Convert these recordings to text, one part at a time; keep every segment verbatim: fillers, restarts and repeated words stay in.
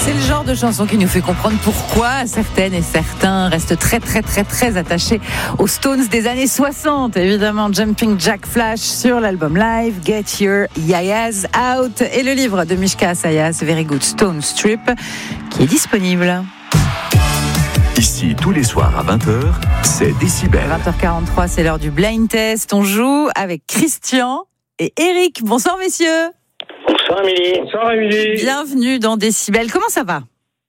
C'est le genre de chanson qui nous fait comprendre pourquoi certaines et certains restent très très très très attachés aux Stones des années soixante. Évidemment, Jumping Jack Flash sur l'album live, Get Your Yayas Out, et le livre de Mishka Asayas, Very Good Stone Strip, qui est disponible. Ici, tous les soirs à vingt heures, c'est Décibel. vingt heures quarante-trois, c'est l'heure du blind test. On joue avec Christian et Eric. Bonsoir messieurs. Bonsoir Émilie. Bonsoir Émilie. Bienvenue dans Décibel. Comment ça va ?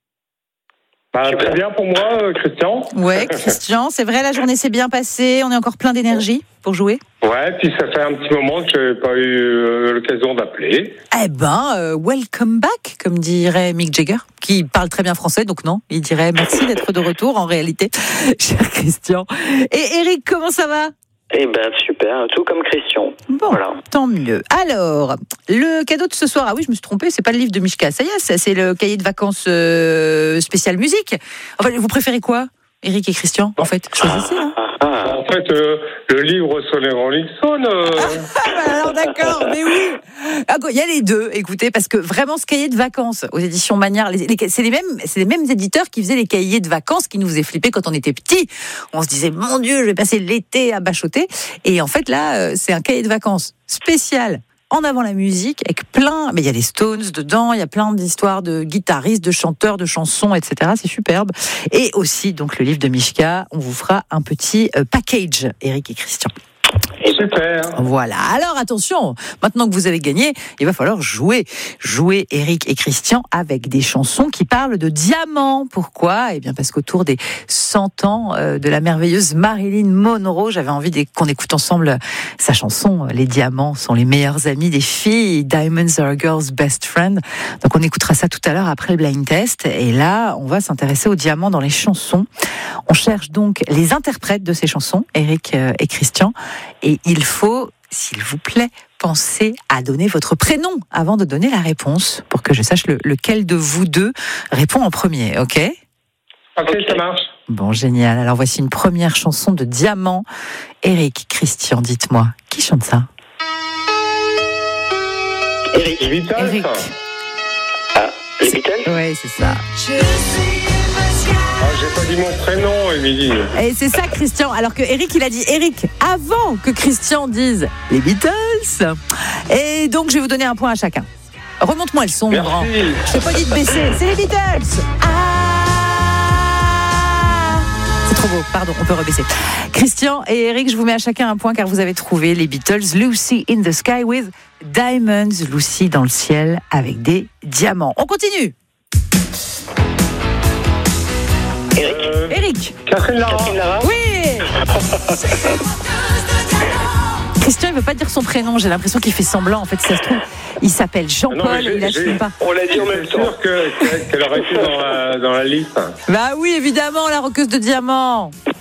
Bah, très bien pour moi, euh, Christian. Ouais, Christian, c'est vrai, la journée s'est bien passée. On est encore plein d'énergie pour jouer. Ouais, puis ça fait un petit moment que je n'ai pas eu euh, l'occasion d'appeler. Eh ben, euh, welcome back, comme dirait Mick Jagger, qui parle très bien français, donc non, il dirait merci d'être de retour en réalité, cher Christian. Et Eric, comment ça va ? Eh ben super, tout comme Christian. Bon, voilà. Tant mieux. Alors, le cadeau de ce soir, ah oui, je me suis trompée, c'est pas le livre de Mishka Asayas, c'est le cahier de vacances euh, spécial musique. Enfin, vous préférez quoi, Eric et Christian, en fait ? Choisissez, hein. En fait, euh, le livre sur les Rolling Stones... Euh... Alors d'accord, mais oui. Il y a les deux, écoutez, parce que vraiment ce cahier de vacances aux éditions Magnard, les, les, c'est, les mêmes, c'est les mêmes éditeurs qui faisaient les cahiers de vacances qui nous faisaient flipper quand on était petits. On se disait, mon Dieu, je vais passer l'été à bachoter. Et en fait, là, c'est un cahier de vacances spécial en avant la musique, avec plein... Mais il y a les Stones dedans, il y a plein d'histoires de guitaristes, de chanteurs, de chansons, et cetera. C'est superbe. Et aussi, donc, le livre de Mishka, on vous fera un petit euh, package, Eric et Christian. Super. Voilà. Alors attention, maintenant que vous avez gagné, il va falloir jouer. Jouer, Eric et Christian, avec des chansons qui parlent de diamants. Pourquoi ? Eh bien parce qu'autour des cent ans de la merveilleuse Marilyn Monroe, j'avais envie qu'on écoute ensemble sa chanson « Les diamants sont les meilleurs amis des filles »,« Diamonds are a girl's best friend ». Donc on écoutera ça tout à l'heure après le blind test. Et là, on va s'intéresser aux diamants dans les chansons. On cherche donc les interprètes de ces chansons, Eric et Christian. Et il faut, s'il vous plaît, penser à donner votre prénom avant de donner la réponse, pour que je sache le, lequel de vous deux répond en premier, ok ? Ok, ça marche. Bon, génial. Alors voici une première chanson de Diamant. Eric, Christian, dites-moi, qui chante ça ? Eric. Les Beatles. Eric. Ah, les Beatles ? Oui, c'est ça. Ah, j'ai pas dit mon prénom, Émilie. Et c'est ça, Christian. Alors que Eric, il a dit Eric avant que Christian dise les Beatles. Et donc, je vais vous donner un point à chacun. Remonte-moi le son, mon Merci. grand. Je t'ai pas dit de baisser. C'est les Beatles. Ah, c'est trop beau. Pardon, on peut rebaisser. Christian et Eric, je vous mets à chacun un point car vous avez trouvé les Beatles. Lucy in the Sky with Diamonds. Lucy dans le ciel avec des diamants. On continue. Eric. Euh, Eric. Catherine Lara. Catherine Lara. Oui. Christian, il veut pas dire son prénom. J'ai l'impression qu'il fait semblant. En fait, si ça se trouve, il s'appelle Jean-Paul Non, mais j'ai- et il j'ai- n'assume pas. On l'a dit en même Je suis temps. sûr que, que- qu'elle aurait été dans la, dans la liste. Bah oui, évidemment, la roqueuse de diamants.